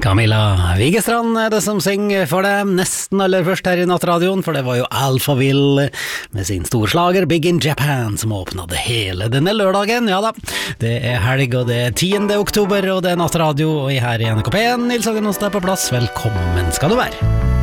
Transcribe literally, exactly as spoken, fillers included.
Camilla Vigestrand er det som synger for deg nesten aller først her i Nattradioen, for det var jo Alphaville med sin storslager Big in Japan som åpnet det hele denne lørdagen. Ja da, det er helg og det er tiende oktober og det er Nattradio, og her i N K P en, Nils Hagen Hos deg på plass. Velkommen skal du være.